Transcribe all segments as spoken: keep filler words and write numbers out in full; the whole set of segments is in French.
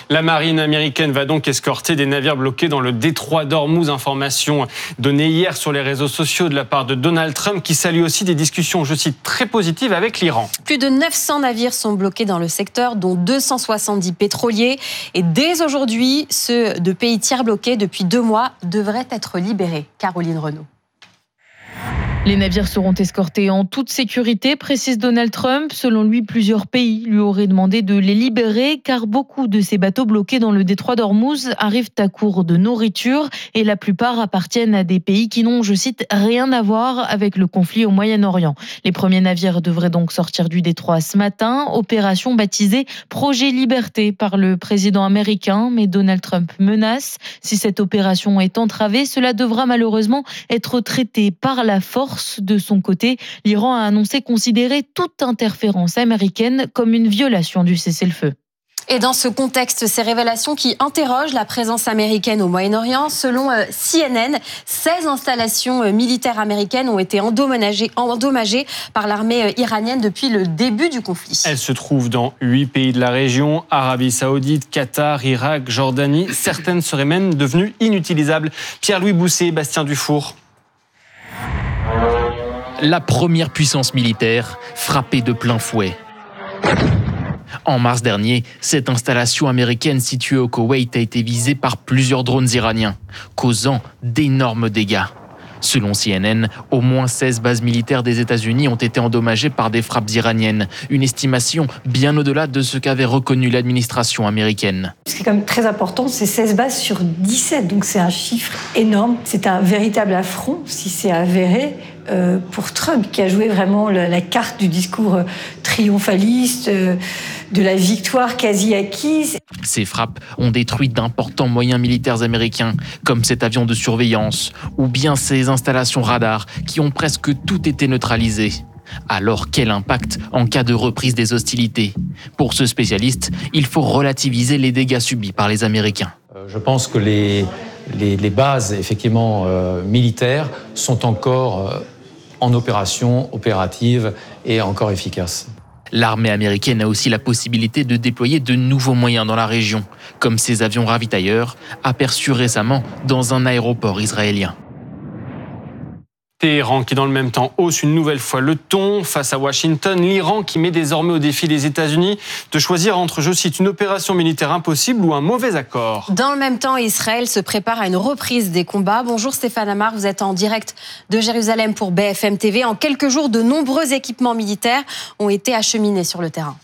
La marine américaine va donc escorter des navires bloqués dans le détroit d'Ormuz. Information donnée hier sur les réseaux sociaux de la part de Donald Trump, qui salue aussi des discussions, je cite, très positives avec l'Iran. Plus de neuf cents navires sont bloqués dans le secteur, dont deux cent soixante-dix pétroliers. Et dès aujourd'hui, ceux de pays tiers bloqués depuis deux mois devraient être libérés. Caroline Renaud. Les navires seront escortés en toute sécurité, précise Donald Trump. Selon lui, plusieurs pays lui auraient demandé de les libérer car beaucoup de ces bateaux bloqués dans le détroit d'Ormuz arrivent à court de nourriture et la plupart appartiennent à des pays qui n'ont, je cite, rien à voir avec le conflit au Moyen-Orient. Les premiers navires devraient donc sortir du détroit ce matin, opération baptisée Projet Liberté par le président américain, mais Donald Trump menace. Si cette opération est entravée, cela devra malheureusement être traité par la force. De son côté, l'Iran a annoncé considérer toute interférence américaine comme une violation du cessez-le-feu. Et dans ce contexte, ces révélations qui interrogent la présence américaine au Moyen-Orient, selon C N N, seize installations militaires américaines ont été endommagées, endommagées par l'armée iranienne depuis le début du conflit. Elles se trouvent dans huit pays de la région, Arabie Saoudite, Qatar, Irak, Jordanie. Certaines seraient même devenues inutilisables. Pierre-Louis Bousset, Bastien Dufour. La première puissance militaire frappée de plein fouet. En mars dernier, cette installation américaine située au Koweït a été visée par plusieurs drones iraniens, causant d'énormes dégâts. Selon C N N, au moins seize bases militaires des États-Unis ont été endommagées par des frappes iraniennes. Une estimation bien au-delà de ce qu'avait reconnu l'administration américaine. Ce qui est quand même très important, c'est seize bases sur dix-sept, donc c'est un chiffre énorme. C'est un véritable affront, si c'est avéré, euh, pour Trump, qui a joué vraiment la, la carte du discours euh, triomphaliste, euh, de la victoire quasi acquise. Ces frappes ont détruit d'importants moyens militaires américains, comme cet avion de surveillance, ou bien ces installations radars qui ont presque tout été neutralisées. Alors quel impact en cas de reprise des hostilités ? Pour ce spécialiste, il faut relativiser les dégâts subis par les Américains. Je pense que les, les, les bases effectivement euh, militaires sont encore euh, en opération, opérative et encore efficaces. L'armée américaine a aussi la possibilité de déployer de nouveaux moyens dans la région, comme ces avions ravitailleurs aperçus récemment dans un aéroport israélien. Téhéran qui dans le même temps hausse une nouvelle fois le ton face à Washington. L'Iran qui met désormais au défi les États-Unis de choisir entre, je cite, une opération militaire impossible ou un mauvais accord. Dans le même temps, Israël se prépare à une reprise des combats. Bonjour Stéphane Amar, vous êtes en direct de Jérusalem pour B F M T V. En quelques jours, de nombreux équipements militaires ont été acheminés sur le terrain.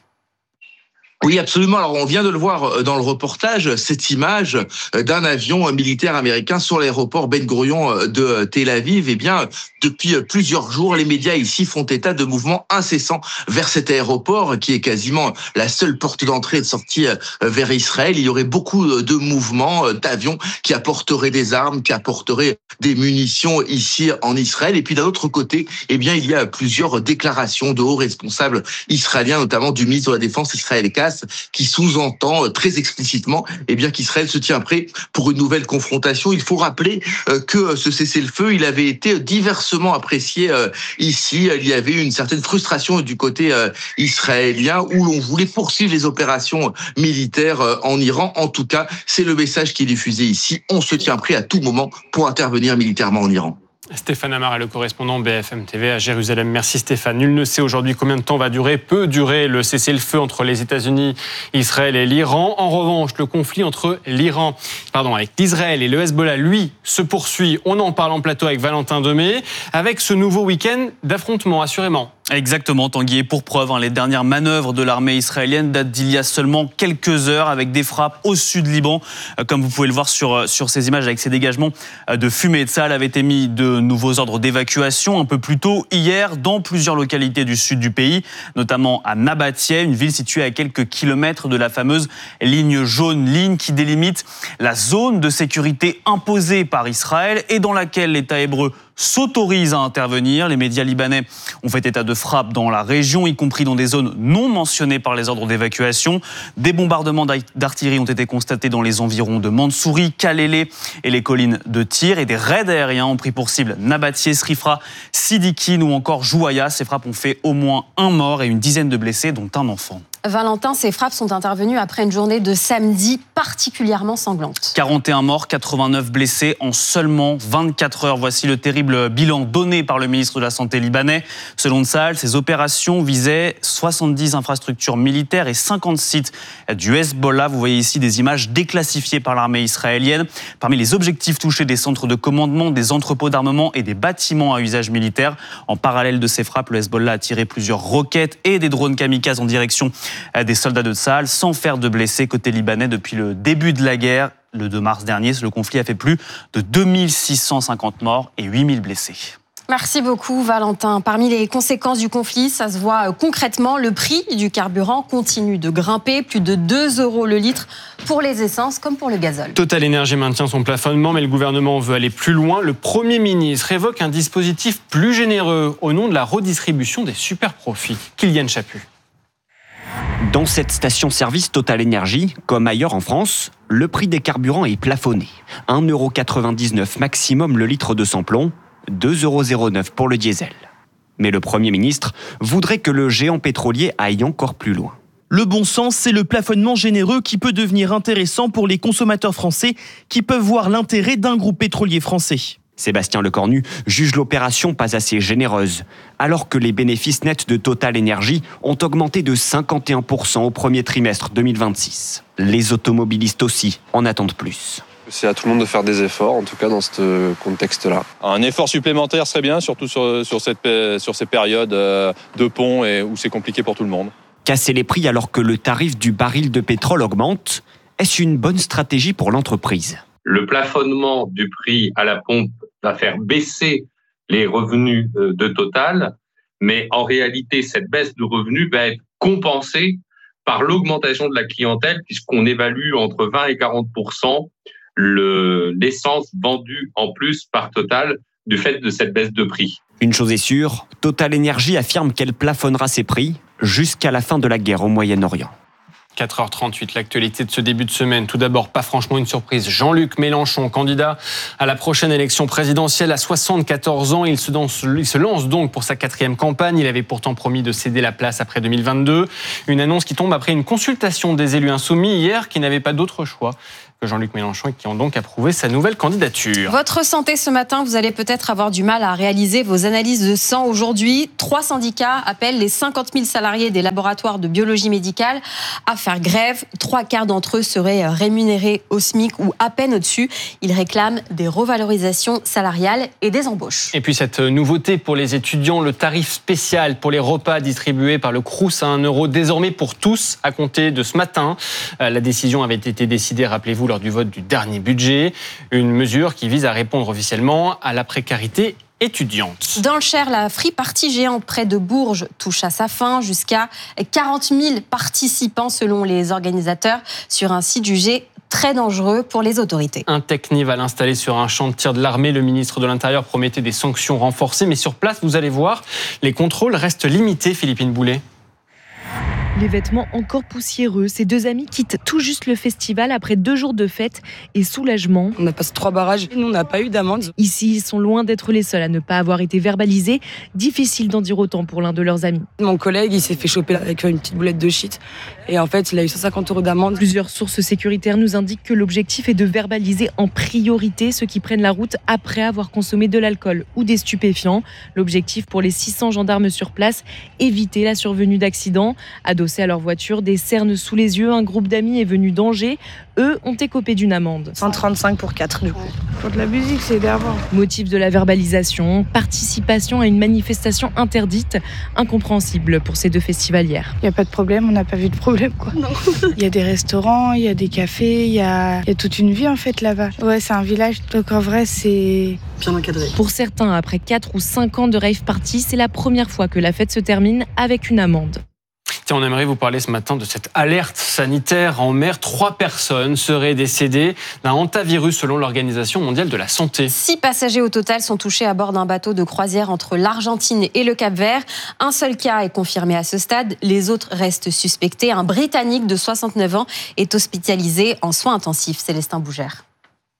Oui, absolument. Alors, on vient de le voir dans le reportage, cette image d'un avion militaire américain sur l'aéroport Ben Gurion de Tel Aviv. Eh bien, depuis plusieurs jours, les médias ici font état de mouvements incessants vers cet aéroport, qui est quasiment la seule porte d'entrée et de sortie vers Israël. Il y aurait beaucoup de mouvements d'avions qui apporteraient des armes, qui apporteraient des munitions ici en Israël. Et puis, d'un autre côté, eh bien, il y a plusieurs déclarations de hauts responsables israéliens, notamment du ministre de la Défense Israël Katz, qui sous-entend très explicitement eh bien, qu'Israël se tient prêt pour une nouvelle confrontation. Il faut rappeler que ce cessez-le-feu, il avait été diversement apprécié ici. Il y avait une certaine frustration du côté israélien où l'on voulait poursuivre les opérations militaires en Iran. En tout cas, c'est le message qui est diffusé ici. On se tient prêt à tout moment pour intervenir militairement en Iran. Stéphane Amar est le correspondant B F M T V à Jérusalem. Merci Stéphane. Nul ne sait aujourd'hui combien de temps va durer, peut durer le cessez-le-feu entre les États-Unis, Israël et l'Iran. En revanche, le conflit entre l'Iran, pardon, avec l'Israël et le Hezbollah, lui, se poursuit. On en parle en plateau avec Valentin Demey, avec ce nouveau week-end d'affrontements, assurément. Exactement, Tanguy. Et pour preuve, hein, les dernières manœuvres de l'armée israélienne datent d'il y a seulement quelques heures, avec des frappes au sud Liban, euh, comme vous pouvez le voir sur, sur ces images, avec ces dégagements euh, de fumée. Tsahal avait émis de nouveaux ordres d'évacuation un peu plus tôt hier dans plusieurs localités du sud du pays, notamment à Nabatia, une ville située à quelques kilomètres de la fameuse ligne jaune, ligne qui délimite la zone de sécurité imposée par Israël et dans laquelle l'État hébreu s'autorise à intervenir. Les médias libanais ont fait état de frappes dans la région, y compris dans des zones non mentionnées par les ordres d'évacuation. Des bombardements d'artillerie ont été constatés dans les environs de Mansouri, Kalélé et les collines de Tyr. Et des raids aériens ont pris pour cible Nabatie, Srifra, Sidikin ou encore Jouaïa. Ces frappes ont fait au moins un mort et une dizaine de blessés, dont un enfant. Valentin, ces frappes sont intervenues après une journée de samedi particulièrement sanglante. quarante et un morts, quatre-vingt-neuf blessés en seulement vingt-quatre heures. Voici le terrible bilan donné par le ministre de la Santé libanais. Selon Tsahal, ces opérations visaient soixante-dix infrastructures militaires et cinquante sites du Hezbollah. Vous voyez ici des images déclassifiées par l'armée israélienne. Parmi les objectifs touchés, des centres de commandement, des entrepôts d'armement et des bâtiments à usage militaire. En parallèle de ces frappes, le Hezbollah a tiré plusieurs roquettes et des drones kamikazes en direction des soldats de Tsahal, sans faire de blessés côté libanais depuis le début de la guerre. Le deux mars dernier, le conflit a fait plus de deux mille six cent cinquante morts et huit mille blessés. Merci beaucoup Valentin. Parmi les conséquences du conflit, ça se voit concrètement, le prix du carburant continue de grimper, plus de deux euros le litre pour les essences comme pour le gazole. Total Énergie maintient son plafonnement, mais le gouvernement veut aller plus loin. Le Premier ministre évoque un dispositif plus généreux au nom de la redistribution des super-profits. Kylian Chaput. Dans cette station-service Total Énergie, comme ailleurs en France, le prix des carburants est plafonné. un euro quatre-vingt-dix-neuf maximum le litre de sans-plomb, deux euros zéro neuf pour le diesel. Mais le Premier ministre voudrait que le géant pétrolier aille encore plus loin. Le bon sens, c'est le plafonnement généreux qui peut devenir intéressant pour les consommateurs français qui peuvent voir l'intérêt d'un groupe pétrolier français. Sébastien Lecornu juge l'opération pas assez généreuse, alors que les bénéfices nets de Total Énergie ont augmenté de cinquante et un pour cent au premier trimestre deux mille vingt-six. Les automobilistes aussi en attendent plus. C'est à tout le monde de faire des efforts, en tout cas dans ce contexte-là. Un effort supplémentaire serait bien, surtout sur, sur, cette, sur ces périodes de pont et où c'est compliqué pour tout le monde. Casser les prix alors que le tarif du baril de pétrole augmente, est-ce une bonne stratégie pour l'entreprise ? Le plafonnement du prix à la pompe va faire baisser les revenus de Total, mais en réalité, cette baisse de revenus va être compensée par l'augmentation de la clientèle, puisqu'on évalue entre vingt et quarante pour cent le, l'essence vendue en plus par Total du fait de cette baisse de prix. Une chose est sûre, Total Énergie affirme qu'elle plafonnera ses prix jusqu'à la fin de la guerre au Moyen-Orient. quatre heures trente-huit, l'actualité de ce début de semaine. Tout d'abord, pas franchement une surprise. Jean-Luc Mélenchon, candidat à la prochaine élection présidentielle à soixante-quatorze ans. Il se, lance, il se lance donc pour sa quatrième campagne. Il avait pourtant promis de céder la place après deux mille vingt-deux. Une annonce qui tombe après une consultation des élus insoumis hier qui n'avaient pas d'autre choix que Jean-Luc Mélenchon et qui ont donc approuvé sa nouvelle candidature. Votre santé ce matin, vous allez peut-être avoir du mal à réaliser vos analyses de sang aujourd'hui. Trois syndicats appellent les cinquante mille salariés des laboratoires de biologie médicale à faire grève. Trois quarts d'entre eux seraient rémunérés au SMIC ou à peine au-dessus. Ils réclament des revalorisations salariales et des embauches. Et puis cette nouveauté pour les étudiants, le tarif spécial pour les repas distribués par le Crous à un euro désormais pour tous à compter de ce matin. La décision avait été décidée, rappelez-vous, lors du vote du dernier budget. Une mesure qui vise à répondre officiellement à la précarité étudiante. Dans le Cher, la free party géante près de Bourges touche à sa fin. Jusqu'à quarante mille participants selon les organisateurs sur un site jugé très dangereux pour les autorités. Un Techni va l'installer sur un champ de tir de l'armée. Le ministre de l'Intérieur promettait des sanctions renforcées, mais sur place, vous allez voir, les contrôles restent limités, Philippine Boulet. Les vêtements encore poussiéreux, ces deux amis quittent tout juste le festival après deux jours de fête et soulagement. On a passé trois barrages, nous on n'a pas eu d'amende. Ici, ils sont loin d'être les seuls à ne pas avoir été verbalisés. Difficile d'en dire autant pour l'un de leurs amis. Mon collègue, il s'est fait choper avec une petite boulette de shit et en fait, il a eu cent cinquante euros d'amende. Plusieurs sources sécuritaires nous indiquent que l'objectif est de verbaliser en priorité ceux qui prennent la route après avoir consommé de l'alcool ou des stupéfiants. L'objectif pour les six cents gendarmes sur place, éviter la survenue d'accidents. Adossés à leur voiture, des cernes sous les yeux, un groupe d'amis est venu d'Angers. Eux ont écopé d'une amende. cent trente-cinq pour quatre du coup. Pour de la musique, c'est énervant. Motif de la verbalisation, participation à une manifestation interdite, incompréhensible pour ces deux festivalières. Il n'y a pas de problème, on n'a pas vu de problème quoi. Il y a des restaurants, il y a des cafés, il y a... il y a toute une vie en fait là-bas. Ouais, c'est un village, donc en vrai c'est bien encadré. Pour certains, après quatre ou cinq ans de rave party, c'est la première fois que la fête se termine avec une amende. Tiens, on aimerait vous parler ce matin de cette alerte sanitaire en mer. Trois personnes seraient décédées d'un hantavirus selon l'Organisation mondiale de la santé. Six passagers au total sont touchés à bord d'un bateau de croisière entre l'Argentine et le Cap-Vert. Un seul cas est confirmé à ce stade. Les autres restent suspectés. Un Britannique de soixante-neuf ans est hospitalisé en soins intensifs. Célestin Bougère.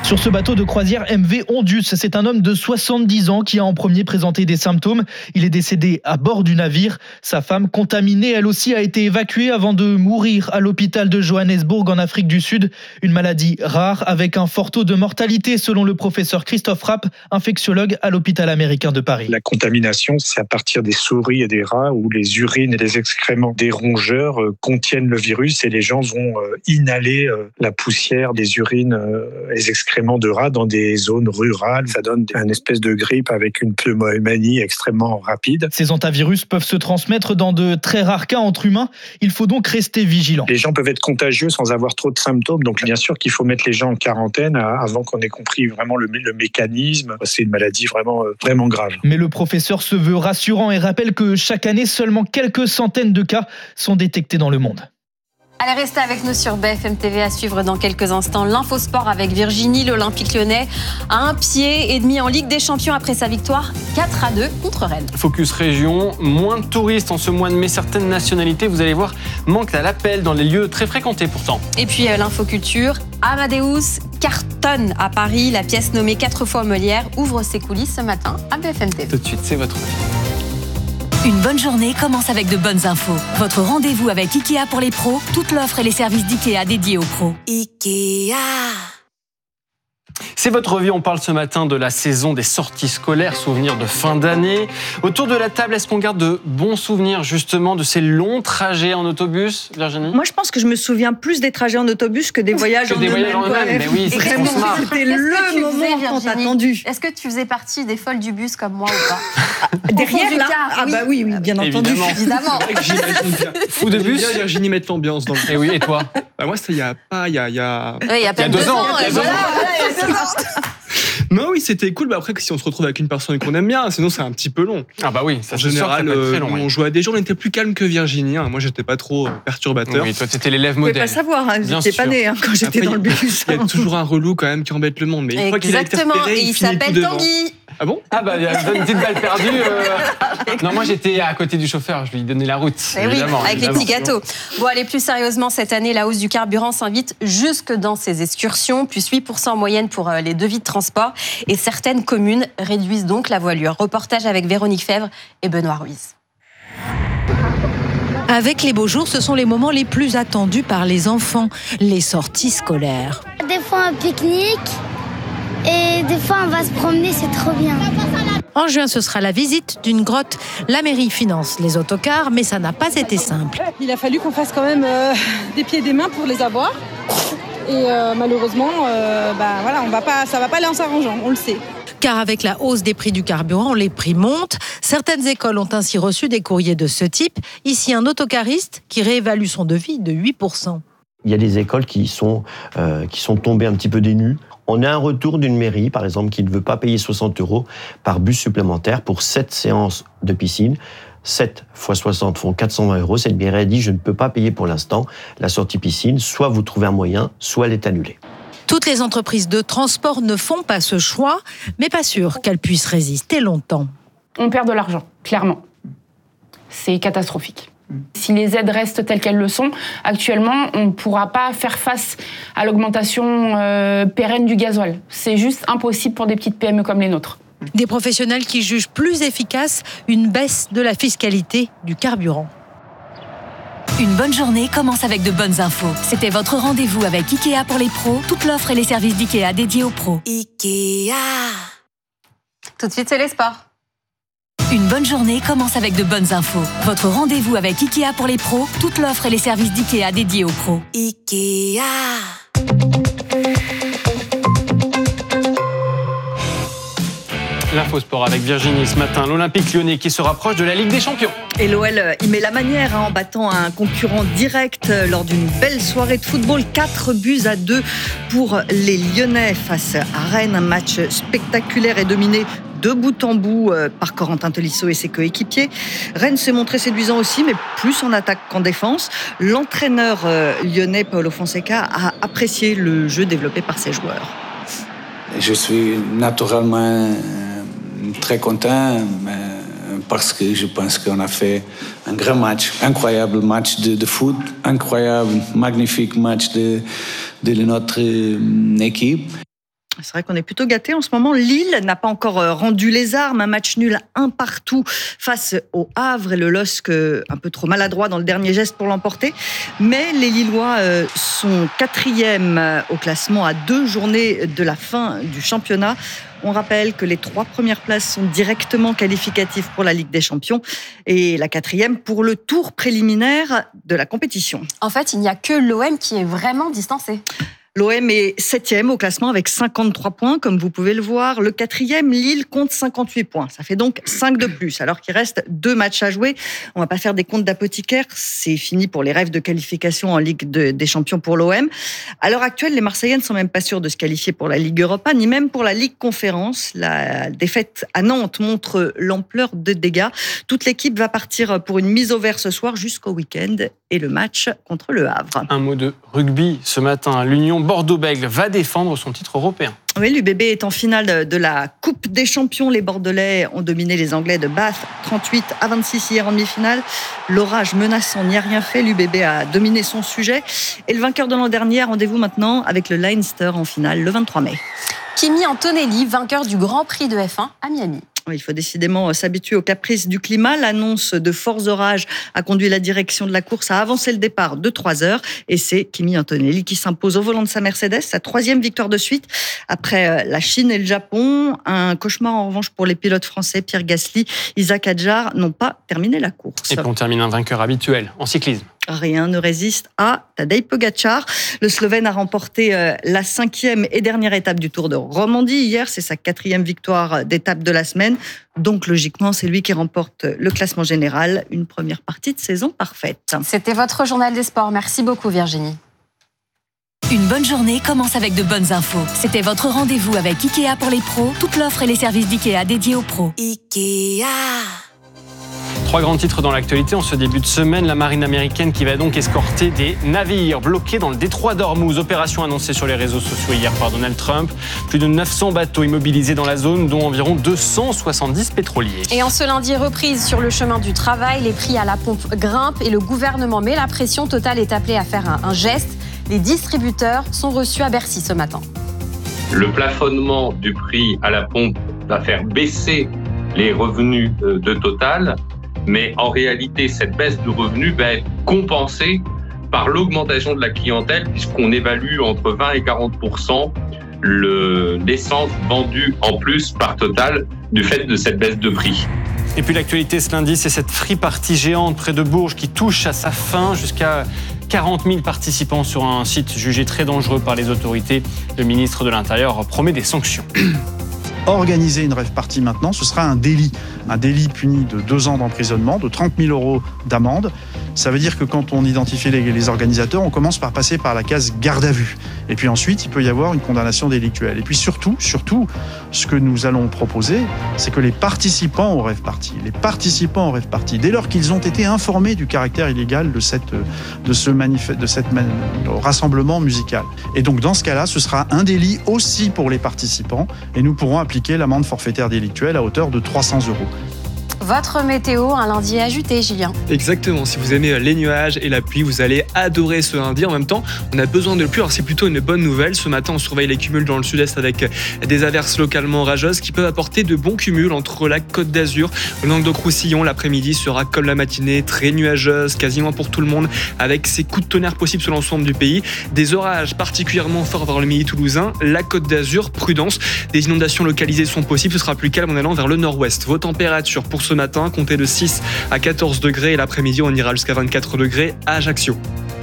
Sur ce bateau de croisière M V Ondus, c'est un homme de soixante-dix ans qui a en premier présenté des symptômes. Il est décédé à bord du navire. Sa femme, contaminée, elle aussi, a été évacuée avant de mourir à l'hôpital de Johannesburg en Afrique du Sud. Une maladie rare avec un fort taux de mortalité selon le professeur Christophe Rapp, infectiologue à l'hôpital américain de Paris. La contamination, c'est à partir des souris et des rats où les urines et les excréments des rongeurs contiennent le virus et les gens vont inhaler la poussière des urines et les excréments de rats dans des zones rurales. Ça donne une espèce de grippe avec une pneumonie extrêmement rapide. Ces hantavirus peuvent se transmettre dans de très rares cas entre humains. Il faut donc rester vigilant. Les gens peuvent être contagieux sans avoir trop de symptômes. Donc bien sûr qu'il faut mettre les gens en quarantaine avant qu'on ait compris vraiment le, le mécanisme. C'est une maladie vraiment, vraiment grave. Mais le professeur se veut rassurant et rappelle que chaque année, seulement quelques centaines de cas sont détectés dans le monde. Allez, restez avec nous sur B F M T V, à suivre dans quelques instants l'Infosport avec Virginie. L'Olympique Lyonnais a un pied et demi en Ligue des Champions après sa victoire quatre à deux contre Rennes. Focus région, moins de touristes en ce mois de mai. Certaines nationalités, vous allez voir, manquent à l'appel dans les lieux très fréquentés pourtant. Et puis euh, l'infoculture, Amadeus cartonne à Paris. La pièce nommée quatre fois Molière ouvre ses coulisses ce matin à B F M T V. Tout de suite, c'est votre Une bonne journée commence avec de bonnes infos. Votre rendez-vous avec Ikea pour les pros, toute l'offre et les services d'Ikea dédiés aux pros. Ikea. C'est votre vie, on parle ce matin de la saison des sorties scolaires, souvenirs de fin d'année. Autour de la table, est-ce qu'on garde de bons souvenirs justement de ces longs trajets en autobus, Virginie ? Moi, je pense que je me souviens plus des trajets en autobus que des voyages que en des eux-mêmes. voyages en eux-mêmes, mais oui, c'est vraiment, smart. c'était le moment tant attendu. Est-ce que tu faisais partie des folles du bus comme moi ou pas ? Derrière, là Ah bah oui, oui, bien entendu. Évidemment. Évidemment. C'est vrai que j'imagine bien. Fou de bus. Bien Virginie mettre l'ambiance dans le. Et oui, et toi ? Bah moi, c'était il y a pas, il y a, il y a. Oui, il y a pas deux ans. Il y a deux ans. Non, oui, c'était cool. Bah après, si on se retrouve avec une personne qu'on aime bien, sinon c'est un petit peu long. Ah bah oui, ça en c'est général, sûr, ça peut être très long, euh, oui. on jouait à des jours, on était plus calme que Virginie. Hein. Moi, j'étais pas trop euh, perturbateur. Oui, toi, t'étais l'élève Vous ne modèle. pouvez pas savoir, hein, vous Bien n'étiez sûr. pas né hein, quand j'étais Après, dans le bus. Il y a toujours un relou quand même qui embête le monde. Mais une fois qu'il a été Exactement, repéré, et il finit tout s'appelle devant. Tanguy. Ah bon ? Ah bah il y a une petite balle perdue. Euh... Non, moi j'étais à côté du chauffeur, je lui donnais la route. Eh oui, évidemment, avec évidemment. les petits gâteaux. Bon, allez, plus sérieusement, cette année, la hausse du carburant s'invite jusque dans ces excursions, plus huit pour cent en moyenne pour les devis de transport. Et certaines communes réduisent donc la voilure. Reportage avec Véronique Fèvre et Benoît Ruiz. Avec les beaux jours, ce sont les moments les plus attendus par les enfants, les sorties scolaires. Des fois un pique-nique et des fois on va se promener, c'est trop bien. En juin, ce sera la visite d'une grotte. La mairie finance les autocars, mais ça n'a pas été simple. Il a fallu qu'on fasse quand même euh, des pieds et des mains pour les avoir. Et euh, malheureusement, euh, bah, voilà, on va pas, ça ne va pas aller en s'arrangeant, on le sait. Car avec la hausse des prix du carburant, les prix montent. Certaines écoles ont ainsi reçu des courriers de ce type. Ici, un autocariste qui réévalue son devis de huit pour cent. Il y a des écoles qui sont, euh, qui sont tombées un petit peu des nues. On a un retour d'une mairie, par exemple, qui ne veut pas payer soixante euros par bus supplémentaire pour sept séances de piscine. sept fois soixante font quatre cent vingt euros. Cette mairie a dit, je ne peux pas payer pour l'instant la sortie piscine. Soit vous trouvez un moyen, soit elle est annulée. Toutes les entreprises de transport ne font pas ce choix, mais pas sûr qu'elles puissent résister longtemps. On perd de l'argent, clairement. C'est catastrophique. Si les aides restent telles qu'elles le sont, actuellement, on ne pourra pas faire face à l'augmentation euh, pérenne du gasoil. C'est juste impossible pour des petites P M E comme les nôtres. Des professionnels qui jugent plus efficace une baisse de la fiscalité du carburant. Une bonne journée commence avec de bonnes infos. C'était votre rendez-vous avec Ikea pour les pros, toute l'offre et les services d'Ikea dédiés aux pros. Ikea. Tout de suite, c'est les sports. Une bonne journée commence avec de bonnes infos. Votre rendez-vous avec Ikea pour les pros, toute l'offre et les services d'Ikea dédiés aux pros. Ikea. L'Infosport avec Virginie ce matin. L'Olympique Lyonnais qui se rapproche de la Ligue des Champions. Et l'O L y met la manière hein, en battant un concurrent direct lors d'une belle soirée de football. quatre buts à deux pour les Lyonnais face à Rennes. Un match spectaculaire et dominé de bout en bout par Corentin Tolisso et ses coéquipiers. Rennes s'est montré séduisant aussi, mais plus en attaque qu'en défense. L'entraîneur lyonnais Paulo Fonseca a apprécié le jeu développé par ses joueurs. Je suis naturellement très content parce que je pense qu'on a fait un grand match, incroyable match de, de foot, incroyable, magnifique match de, de notre équipe. C'est vrai qu'on est plutôt gâtés en ce moment. Lille n'a pas encore rendu les armes. Un match nul un partout face au Havre et le L O S C un peu trop maladroit dans le dernier geste pour l'emporter. Mais les Lillois sont quatrièmes au classement à deux journées de la fin du championnat. On rappelle que les trois premières places sont directement qualificatives pour la Ligue des Champions et la quatrième pour le tour préliminaire de la compétition. En fait, il n'y a que l'O M qui est vraiment distancé. L'O M est septième au classement avec cinquante-trois points, comme vous pouvez le voir. Le quatrième, Lille, compte cinquante-huit points. Ça fait donc cinq de plus, alors qu'il reste deux matchs à jouer. On va pas faire des comptes d'apothicaire. C'est fini pour les rêves de qualification en Ligue de, des Champions pour l'O M. À l'heure actuelle, les Marseillais ne sont même pas sûrs de se qualifier pour la Ligue Europa, ni même pour la Ligue Conférence. La défaite à Nantes montre l'ampleur de dégâts. Toute l'équipe va partir pour une mise au vert ce soir jusqu'au week-end et le match contre le Havre. Un mot de rugby ce matin. L'Union Bordeaux-Bègles va défendre son titre européen. Oui, l'U B B est en finale de la Coupe des Champions. Les Bordelais ont dominé les Anglais de Bath trente-huit à vingt-six hier en demi-finale. L'orage menaçant n'y a rien fait. L'U B B a dominé son sujet. Et le vainqueur de l'an dernier, rendez-vous maintenant avec le Leinster en finale le vingt-trois mai. Kimi Antonelli, vainqueur du Grand Prix de F un à Miami. Il faut décidément s'habituer aux caprices du climat. L'annonce de forts orages a conduit la direction de la course à avancer le départ de trois heures. Et c'est Kimi Antonelli qui s'impose au volant de sa Mercedes, sa troisième victoire de suite. Après la Chine et le Japon, un cauchemar en revanche pour les pilotes français. Pierre Gasly, Isaac Hadjar n'ont pas terminé la course. Et puis on termine un vainqueur habituel en cyclisme. Rien ne résiste à Tadej Pogačar. Le Slovène a remporté la cinquième et dernière étape du Tour de Romandie. Hier, c'est sa quatrième victoire d'étape de la semaine. Donc, logiquement, c'est lui qui remporte le classement général. Une première partie de saison parfaite. C'était votre journal des sports. Merci beaucoup, Virginie. Une bonne journée commence avec de bonnes infos. C'était votre rendez-vous avec Ikea pour les pros. Toute l'offre et les services d'Ikea dédiés aux pros. Ikea. Trois grands titres dans l'actualité en ce début de semaine. La marine américaine qui va donc escorter des navires bloqués dans le détroit d'Ormuz. Opération annoncée sur les réseaux sociaux hier par Donald Trump. Plus de neuf cents bateaux immobilisés dans la zone, dont environ deux cent soixante-dix pétroliers. Et en ce lundi, reprise sur le chemin du travail. Les prix à la pompe grimpent et le gouvernement met la pression. Total est appelé à faire un, un geste. Les distributeurs sont reçus à Bercy ce matin. Le plafonnement du prix à la pompe va faire baisser les revenus de Total. Mais en réalité, cette baisse de revenus va être compensée par l'augmentation de la clientèle, puisqu'on évalue entre vingt et quarante pour cent le, l'essence vendue en plus par Total du fait de cette baisse de prix. Et puis l'actualité ce lundi, c'est cette free party géante près de Bourges qui touche à sa fin. Jusqu'à quarante mille participants sur un site jugé très dangereux par les autorités. Le ministre de l'Intérieur promet des sanctions. Organiser une rave party maintenant, ce sera un délit. Un délit puni de deux ans d'emprisonnement, de trente mille euros d'amende. Ça veut dire que quand on identifie les, les organisateurs, on commence par passer par la case garde à vue. Et puis ensuite, il peut y avoir une condamnation délictuelle. Et puis surtout, surtout, ce que nous allons proposer, c'est que les participants au rave party, les participants au rave party, dès lors qu'ils ont été informés du caractère illégal de cette, de ce manif- de cette man- rassemblement musical. Et donc dans ce cas-là, ce sera un délit aussi pour les participants, et nous pourrons appliquer l'amende forfaitaire délictuelle à hauteur de trois cents euros. Votre météo, un lundi ajuté, Julien. Exactement, si vous aimez les nuages et la pluie, vous allez adorer ce lundi. En même temps, on a besoin de pluie, alors c'est plutôt une bonne nouvelle. Ce matin, on surveille les cumuls dans le sud-est avec des averses localement orageuses qui peuvent apporter de bons cumuls entre la Côte d'Azur, le Languedoc-Roussillon. L'après-midi sera comme la matinée, très nuageuse, quasiment pour tout le monde, avec ces coups de tonnerre possibles sur l'ensemble du pays. Des orages particulièrement forts vers le midi toulousain, la Côte d'Azur, prudence. Des inondations localisées sont possibles, ce sera plus calme en allant vers le nord-ouest. Vos températures pour ce matin, comptez de six à quatorze degrés et l'après-midi on ira jusqu'à vingt-quatre degrés à Ajaccio.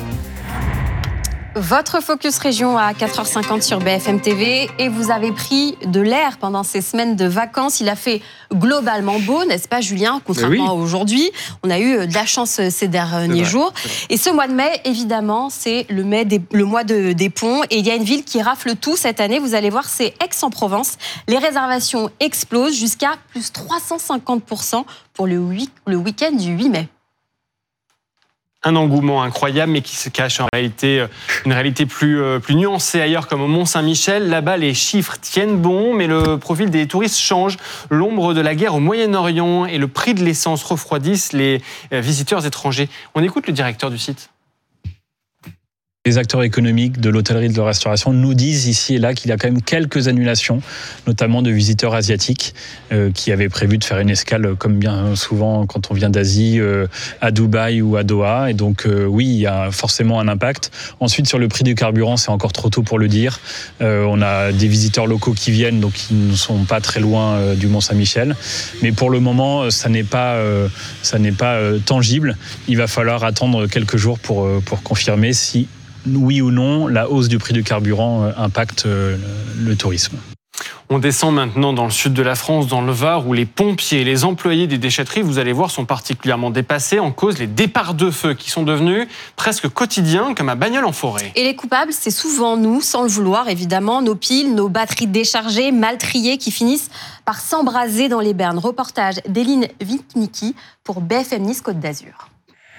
Votre Focus Région à quatre heures cinquante sur B F M T V et vous avez pris de l'air pendant ces semaines de vacances. Il a fait globalement beau, n'est-ce pas Julien? Contrairement à aujourd'hui, on a eu de la chance ces derniers jours. Et ce mois de mai, évidemment, c'est le, mai des, le mois de, des ponts et il y a une ville qui rafle tout cette année. Vous allez voir, c'est Aix-en-Provence. Les réservations explosent jusqu'à plus trois cent cinquante pour cent pour le, week- le week-end du huit mai. Un engouement incroyable, mais qui se cache en réalité une réalité plus, plus nuancée ailleurs, comme au Mont-Saint-Michel. Là-bas, les chiffres tiennent bon, mais le profil des touristes change. L'ombre de la guerre au Moyen-Orient et le prix de l'essence refroidissent les visiteurs étrangers. On écoute le directeur du site. Les acteurs économiques de l'hôtellerie, de la restauration nous disent ici et là qu'il y a quand même quelques annulations, notamment de visiteurs asiatiques euh, qui avaient prévu de faire une escale, comme bien souvent quand on vient d'Asie, euh, à Dubaï ou à Doha. Et donc euh, oui, il y a forcément un impact. Ensuite, sur le prix du carburant, c'est encore trop tôt pour le dire. Euh, on a des visiteurs locaux qui viennent, donc qui ne sont pas très loin euh, du Mont-Saint-Michel. Mais pour le moment, ça n'est pas, euh, ça n'est pas euh, tangible. Il va falloir attendre quelques jours pour, euh, pour confirmer si, oui ou non, la hausse du prix du carburant euh, impacte euh, le tourisme. On descend maintenant dans le sud de la France, dans le Var, où les pompiers et les employés des déchetteries, vous allez voir, sont particulièrement dépassés en cause les départs de feu qui sont devenus presque quotidiens, comme à Bagnols-en-Forêt. Et les coupables, c'est souvent nous, sans le vouloir évidemment, nos piles, nos batteries déchargées, mal triées, qui finissent par s'embraser dans les bernes. Reportage d'Éline Vinkniki pour B F M Nice Côte d'Azur.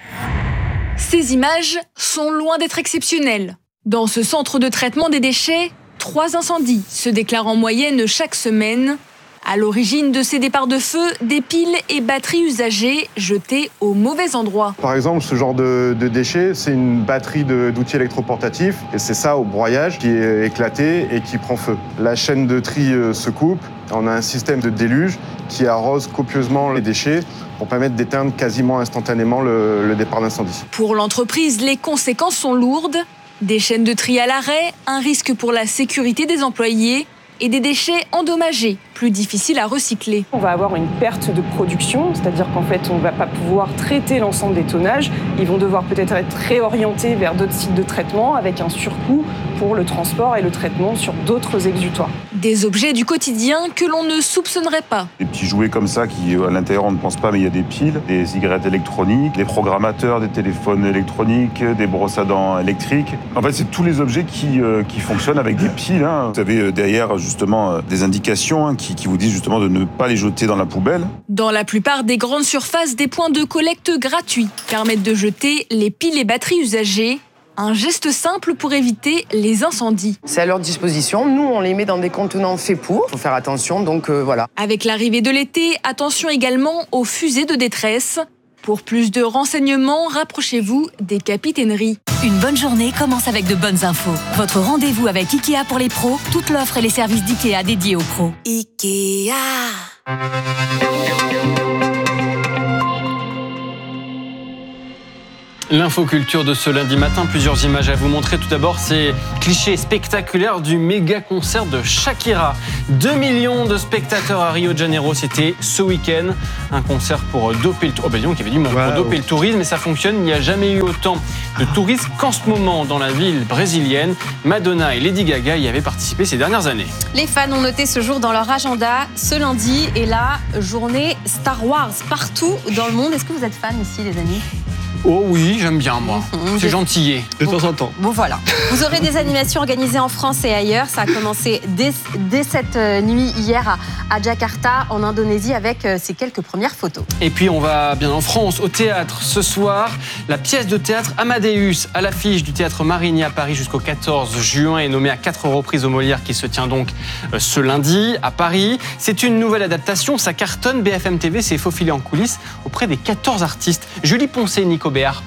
Ces images sont loin d'être exceptionnelles. Dans ce centre de traitement des déchets, trois incendies se déclarent en moyenne chaque semaine. À l'origine de ces départs de feu, des piles et batteries usagées jetées au mauvais endroit. Par exemple, ce genre de, de déchets, c'est une batterie de, d'outils électroportatifs et c'est ça au broyage qui est éclaté et qui prend feu. La chaîne de tri se coupe, on a un système de déluge qui arrose copieusement les déchets pour permettre d'éteindre quasiment instantanément le, le départ d'incendie. Pour l'entreprise, les conséquences sont lourdes. Des chaînes de tri à l'arrêt, un risque pour la sécurité des employés et des déchets endommagés, plus difficiles à recycler. On va avoir une perte de production, c'est-à-dire qu'en fait, on ne va pas pouvoir traiter l'ensemble des tonnages. Ils vont devoir peut-être être réorientés vers d'autres sites de traitement avec un surcoût pour le transport et le traitement sur d'autres exutoires. Des objets du quotidien que l'on ne soupçonnerait pas. Des petits jouets comme ça qui, à l'intérieur, on ne pense pas, mais il y a des piles, des cigarettes électroniques, des programmateurs, des téléphones électroniques, des brosses à dents électriques. En fait, c'est tous les objets qui, euh, qui fonctionnent avec des piles. Hein. Vous avez derrière, justement, des indications hein, qui, qui vous disent justement de ne pas les jeter dans la poubelle. Dans la plupart des grandes surfaces, des points de collecte gratuits permettent de jeter les piles et batteries usagées. Un geste simple pour éviter les incendies. C'est à leur disposition. Nous, on les met dans des contenants faits pour. Il faut faire attention, donc euh, voilà. Avec l'arrivée de l'été, attention également aux fusées de détresse. Pour plus de renseignements, rapprochez-vous des capitaineries. Une bonne journée commence avec de bonnes infos. Votre rendez-vous avec Ikea pour les pros, toute l'offre et les services d'Ikea dédiés aux pros. Ikea. L'infoculture de ce lundi matin, plusieurs images à vous montrer. Tout d'abord, ces clichés spectaculaires du méga concert de Shakira. deux millions de spectateurs à Rio de Janeiro, c'était ce week-end. Un concert pour doper le, oh ben disons qu'il y avait du monde, wow. pour doper le tourisme, et ça fonctionne. Il n'y a jamais eu autant de touristes qu'en ce moment dans la ville brésilienne. Madonna et Lady Gaga y avaient participé ces dernières années. Les fans ont noté ce jour dans leur agenda. Ce lundi est la journée Star Wars partout dans le monde. Est-ce que vous êtes fan ici, les amis ? Oh oui, j'aime bien moi. Mmh, c'est gentillet. De temps en temps. Bon voilà. Vous aurez des animations organisées en France et ailleurs. Ça a commencé dès, dès cette nuit hier à, à Jakarta, en Indonésie, avec ces quelques premières photos. Et puis on va bien en France, au théâtre. Ce soir, la pièce de théâtre Amadeus, à l'affiche du théâtre Marigny à Paris jusqu'au quatorze juin, est nommée à quatre reprises au Molière, qui se tient donc ce lundi à Paris. C'est une nouvelle adaptation, ça cartonne. B F M T V s'est faufilé en coulisses auprès des quatorze artistes. Julie Poncet, Nico Béard.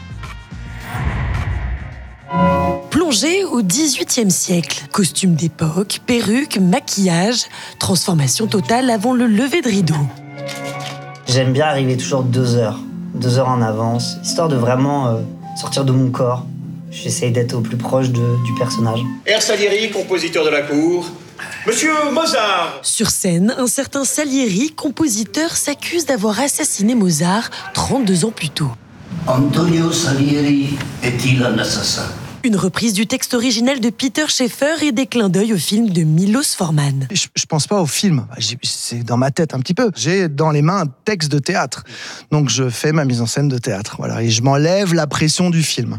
Plongée au dix-huitième siècle. Costumes d'époque, perruques, maquillage, transformation totale avant le lever de rideau. J'aime bien arriver toujours deux heures, deux heures en avance, histoire de vraiment euh, sortir de mon corps. J'essaye d'être au plus proche de, du personnage. Air Salieri, compositeur de la cour. Monsieur Mozart. Sur scène, un certain Salieri, compositeur, s'accuse d'avoir assassiné Mozart trente-deux ans plus tôt. Antonio Salieri est-il un assassin ? Une reprise du texte original de Peter Shaffer et des clins d'œil au film de Milos Forman. Je, je pense pas au film, c'est dans ma tête un petit peu. J'ai dans les mains un texte de théâtre, donc je fais ma mise en scène de théâtre, voilà, et je m'enlève la pression du film.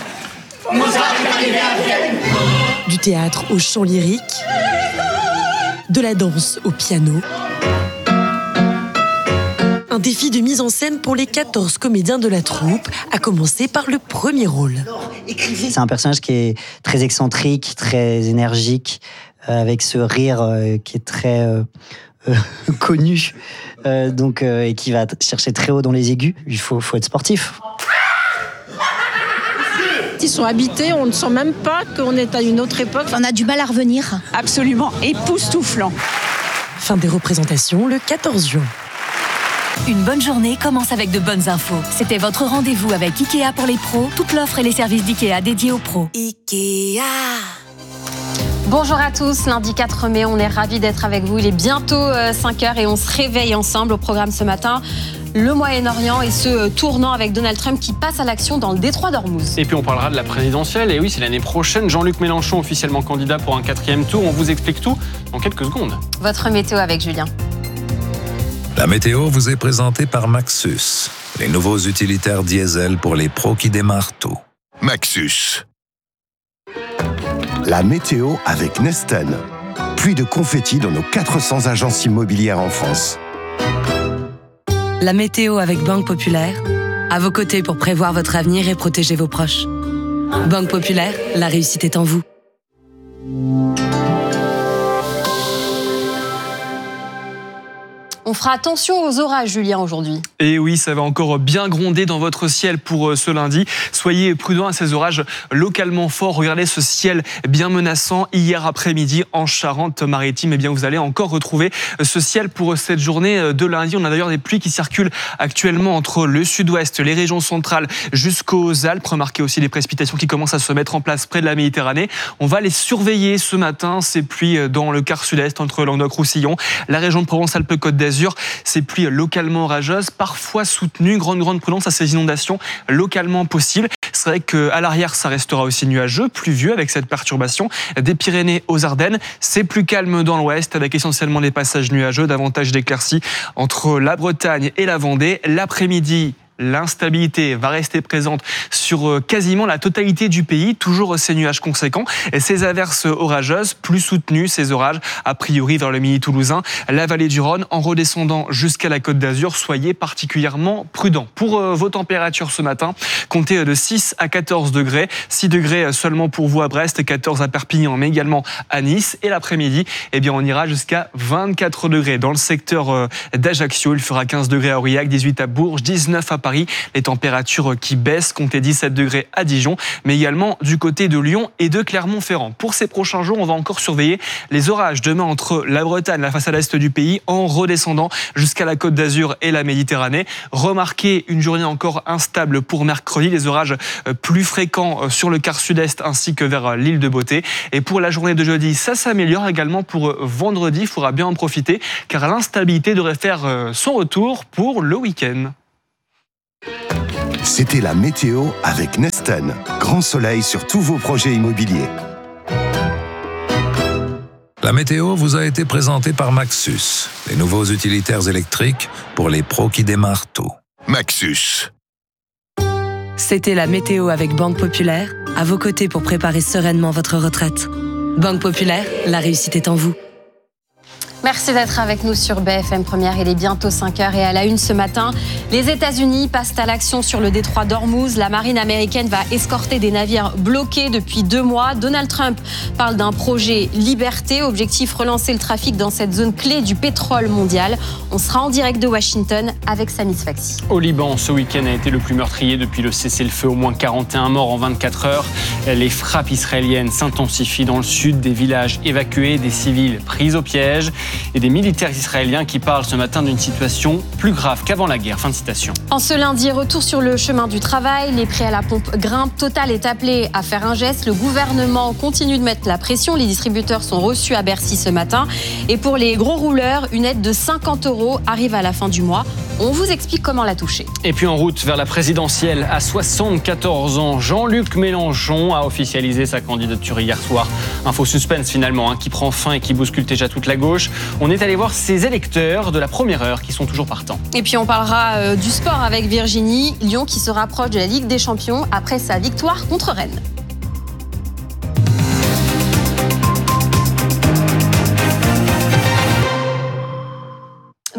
Du théâtre au chant lyrique, de la danse au piano. Un défi de mise en scène pour les quatorze comédiens de la troupe, à commencer par le premier rôle. C'est un personnage qui est très excentrique, très énergique, euh, avec ce rire euh, qui est très euh, euh, connu, euh, donc, euh, et qui va chercher très haut dans les aigus. Il faut, faut être sportif. ils sont habités, on ne sent même pas qu'on est à une autre époque. On a du mal à revenir. Absolument, époustouflant. Fin des représentations le quatorze juin. Une bonne journée commence avec de bonnes infos. C'était votre rendez-vous avec Ikea pour les pros. Toute l'offre et les services d'Ikea dédiés aux pros. Ikea. Bonjour à tous, lundi quatre mai, on est ravis d'être avec vous. Il est bientôt cinq heures et on se réveille ensemble. Au programme ce matin, le Moyen-Orient et ce tournant avec Donald Trump qui passe à l'action dans le détroit d'Ormuz. Et puis on parlera de la présidentielle. Et oui, c'est l'année prochaine. Jean-Luc Mélenchon officiellement candidat pour un quatrième tour. On vous explique tout dans quelques secondes. Votre météo avec Julien. La météo vous est présentée par Maxus, les nouveaux utilitaires diesel pour les pros qui démarrent tout. Maxus. La météo avec Nesten. Pluie de confettis dans nos quatre cents agences immobilières en France. La météo avec Banque Populaire, à vos côtés pour prévoir votre avenir et protéger vos proches. Banque Populaire, la réussite est en vous. On fera attention aux orages, Julien, aujourd'hui. Et oui, ça va encore bien gronder dans votre ciel pour ce lundi. Soyez prudents à ces orages localement forts. Regardez ce ciel bien menaçant hier après-midi en Charente-Maritime. Eh bien, vous allez encore retrouver ce ciel pour cette journée de lundi. On a d'ailleurs des pluies qui circulent actuellement entre le sud-ouest, les régions centrales jusqu'aux Alpes. Remarquez aussi des précipitations qui commencent à se mettre en place près de la Méditerranée. On va les surveiller ce matin, ces pluies dans le quart sud-est entre Languedoc-Roussillon, la région de Provence-Alpes-Côte d'Azur. Ces pluies localement orageuses, parfois soutenues, grande grande prudence à ces inondations localement possibles. C'est vrai qu'à l'arrière, ça restera aussi nuageux, pluvieux avec cette perturbation. Des Pyrénées aux Ardennes, c'est plus calme dans l'ouest avec essentiellement des passages nuageux, davantage d'éclaircies entre la Bretagne et la Vendée. L'après-midi, l'instabilité va rester présente sur quasiment la totalité du pays, toujours ces nuages conséquents et ces averses orageuses plus soutenues, ces orages a priori vers le Midi toulousain, la vallée du Rhône en redescendant jusqu'à la Côte d'Azur. Soyez particulièrement prudents. Pour vos températures ce matin, comptez de six à quatorze degrés, six degrés seulement pour vous à Brest, quatorze à Perpignan mais également à Nice, et l'après-midi, eh bien on ira jusqu'à vingt-quatre degrés dans le secteur d'Ajaccio. Il fera quinze degrés à Aurillac, dix-huit à Bourges, dix-neuf à Paris. Les températures qui baissent, comptez dix-sept degrés à Dijon, mais également du côté de Lyon et de Clermont-Ferrand. Pour ces prochains jours, on va encore surveiller les orages demain entre la Bretagne, la façade est du pays, en redescendant jusqu'à la Côte d'Azur et la Méditerranée. Remarquez une journée encore instable pour mercredi, les orages plus fréquents sur le quart sud-est ainsi que vers l'île de Beauté. Et pour la journée de jeudi, ça s'améliore également pour vendredi. Il faudra bien en profiter car l'instabilité devrait faire son retour pour le week-end. C'était la météo avec Nesten. Grand soleil sur tous vos projets immobiliers. La météo vous a été présentée par Maxus, les nouveaux utilitaires électriques pour les pros qui démarrent tout. Maxus. C'était la météo avec Banque Populaire, à vos côtés pour préparer sereinement votre retraite. Banque Populaire, la réussite est en vous. Merci d'être avec nous sur B F M Première. Il est bientôt cinq heures et à la une ce matin, les États-Unis passent à l'action sur le détroit d'Ormuz. La marine américaine va escorter des navires bloqués depuis deux mois. Donald Trump parle d'un projet Liberté. Objectif, relancer le trafic dans cette zone clé du pétrole mondial. On sera en direct de Washington avec Samy Sfaxi. Au Liban, ce week-end a été le plus meurtrier depuis le cessez-le-feu. Au moins quarante et un morts en vingt-quatre heures. Les frappes israéliennes s'intensifient dans le sud. Des villages évacués, des civils pris au piège. Et des militaires israéliens qui parlent ce matin d'une situation plus grave qu'avant la guerre. Fin de citation. En ce lundi, retour sur le chemin du travail. Les prix à la pompe grimpent. Total est appelé à faire un geste. Le gouvernement continue de mettre la pression. Les distributeurs sont reçus à Bercy ce matin. Et pour les gros rouleurs, une aide de cinquante euros arrive à la fin du mois. On vous explique comment la toucher. Et puis en route vers la présidentielle, à soixante-quatorze ans, Jean-Luc Mélenchon a officialisé sa candidature hier soir. Un faux suspense finalement, hein, qui prend fin et qui bouscule déjà toute la gauche. On est allé voir ses électeurs de la première heure qui sont toujours partants. Et puis on parlera euh, du sport avec Virginie. Lyon qui se rapproche de la Ligue des Champions après sa victoire contre Rennes.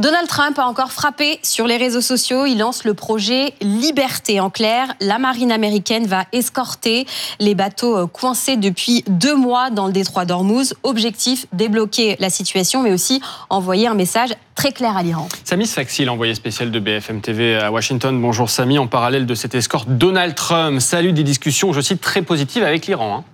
Donald Trump a encore frappé sur les réseaux sociaux. Il lance le projet Liberté. En clair, la marine américaine va escorter les bateaux coincés depuis deux mois dans le détroit d'Ormuz. Objectif, débloquer la situation, mais aussi envoyer un message très clair à l'Iran. Sami Sfaxi, l'envoyé spécial de B F M T V à Washington. Bonjour Sami. En parallèle de cette escorte, Donald Trump salue des discussions, je cite, très positives avec l'Iran. Hein.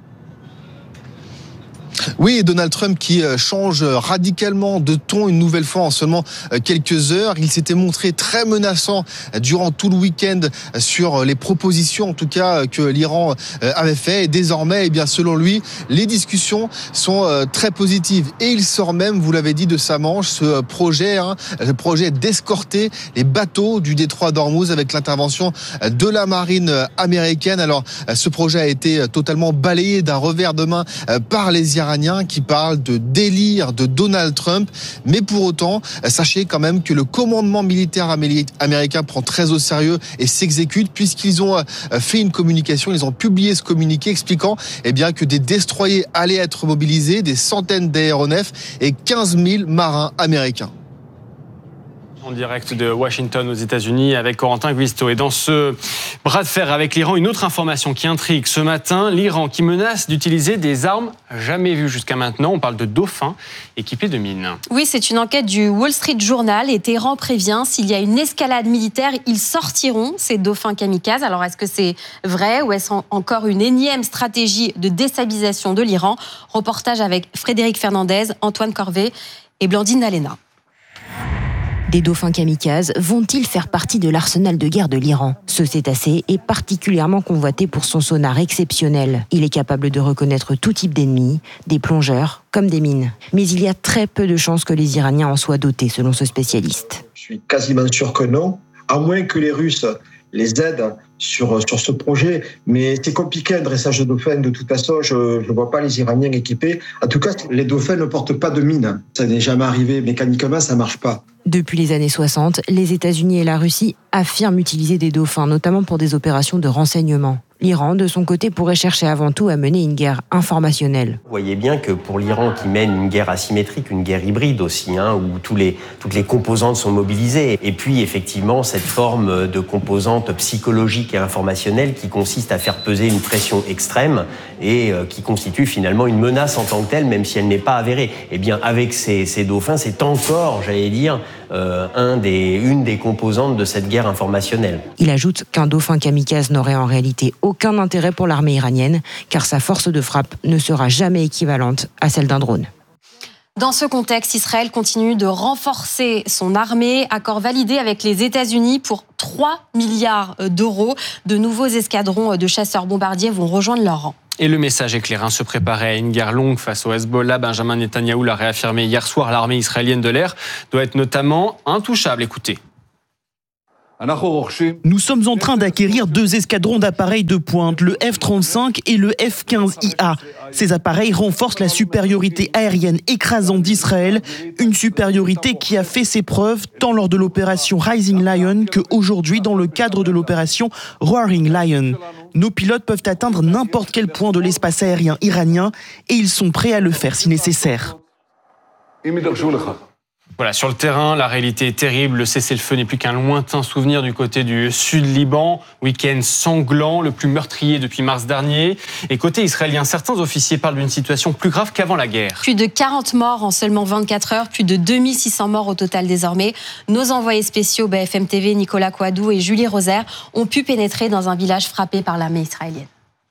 Oui, Donald Trump qui change radicalement de ton une nouvelle fois en seulement quelques heures. Il s'était montré très menaçant durant tout le week-end sur les propositions, en tout cas, que l'Iran avait fait. Et désormais, eh bien, selon lui, les discussions sont très positives. Et il sort même, vous l'avez dit, de sa manche, ce projet, hein, le projet d'escorter les bateaux du détroit d'Ormuz avec l'intervention de la marine américaine. Alors, ce projet a été totalement balayé d'un revers de main par les Iraniens qui parlent de délire de Donald Trump. Mais pour autant, sachez quand même que le commandement militaire américain prend très au sérieux et s'exécute, puisqu'ils ont fait une communication, ils ont publié ce communiqué expliquant eh bien, que des destroyers allaient être mobilisés, des centaines d'aéronefs et quinze mille marins américains. En direct de Washington aux États-Unis avec Corentin Guisto. Et dans ce bras de fer avec l'Iran, une autre information qui intrigue ce matin, l'Iran qui menace d'utiliser des armes jamais vues jusqu'à maintenant. On parle de dauphins équipés de mines. Oui, c'est une enquête du Wall Street Journal et Téhéran prévient, s'il y a une escalade militaire, ils sortiront, ces dauphins kamikazes. Alors est-ce que c'est vrai ou est-ce encore une énième stratégie de déstabilisation de l'Iran? Reportage avec Frédéric Fernandez, Antoine Corvet et Blandine Nalena. Des dauphins kamikazes vont-ils faire partie de l'arsenal de guerre de l'Iran? Ce cétacé est particulièrement convoité pour son sonar exceptionnel. Il est capable de reconnaître tout type d'ennemis, des plongeurs comme des mines. Mais il y a très peu de chances que les Iraniens en soient dotés, selon ce spécialiste. Je suis quasiment sûr que non, à moins que les Russes les aident sur, sur ce projet. Mais c'est compliqué un dressage de dauphins. De toute façon, je ne vois pas les Iraniens équipés. En tout cas, les dauphins ne portent pas de mine. Ça n'est jamais arrivé. Mécaniquement, ça ne marche pas. Depuis les années soixante, les États-Unis et la Russie affirment utiliser des dauphins, notamment pour des opérations de renseignement. L'Iran, de son côté, pourrait chercher avant tout à mener une guerre informationnelle. Vous voyez bien que pour l'Iran qui mène une guerre asymétrique, une guerre hybride aussi, hein, où tous les, toutes les composantes sont mobilisées. Et puis, effectivement, cette forme de composante psychologique et informationnelle qui consiste à faire peser une pression extrême et euh, qui constitue finalement une menace en tant que telle, même si elle n'est pas avérée. Eh bien, avec ces, ces dauphins, c'est encore, j'allais dire, euh, un des, une des composantes de cette guerre informationnelle. Il ajoute qu'un dauphin kamikaze n'aurait en réalité aucun intérêt pour l'armée iranienne, car sa force de frappe ne sera jamais équivalente à celle d'un drone. Dans ce contexte, Israël continue de renforcer son armée. Accord validé avec les États-Unis pour trois milliards d'euros. De nouveaux escadrons de chasseurs bombardiers vont rejoindre leur rang. Et le message est clair, hein, se préparer à une guerre longue face au Hezbollah. Benjamin Netanyahou l'a réaffirmé hier soir. L'armée israélienne de l'air doit être notamment intouchable. Écoutez. Nous sommes en train d'acquérir deux escadrons d'appareils de pointe, le F trente-cinq et le F quinze I A. Ces appareils renforcent la supériorité aérienne écrasante d'Israël, une supériorité qui a fait ses preuves tant lors de l'opération Rising Lion que aujourd'hui dans le cadre de l'opération Roaring Lion. Nos pilotes peuvent atteindre n'importe quel point de l'espace aérien iranien et ils sont prêts à le faire si nécessaire. Voilà, sur le terrain, la réalité est terrible. Le cessez-le-feu n'est plus qu'un lointain souvenir du côté du sud-Liban. Week-end sanglant, le plus meurtrier depuis mars dernier. Et côté israélien, certains officiers parlent d'une situation plus grave qu'avant la guerre. Plus de quarante morts en seulement vingt-quatre heures, plus de deux mille six cents morts au total désormais. Nos envoyés spéciaux B F M T V, Nicolas Coadou et Julie Rosaire, ont pu pénétrer dans un village frappé par l'armée israélienne.